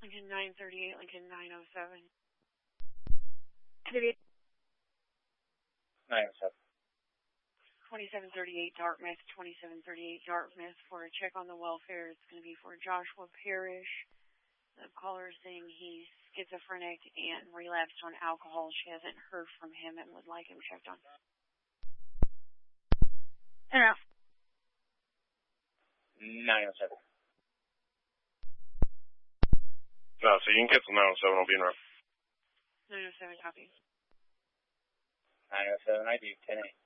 Lincoln 938, Lincoln 907. 907. 2738 Dartmouth, 2738 Dartmouth for a check on the welfare. It's going to be for Joshua Parrish. The caller is saying he's schizophrenic and relapsed on alcohol. She hasn't heard from him and would like him checked on. Enough. 907. No, so you can cancel 907. I'll be in route. 907, copy. 907, I do. 10-8.